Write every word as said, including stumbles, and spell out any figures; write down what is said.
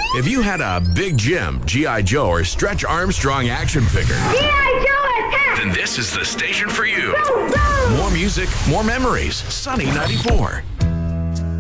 If you had a Big Jim, G I. Joe, or Stretch Armstrong action figure, G I. Joe attack! then this is the station for you. Go, go! More music, more memories. Sunny ninety-four.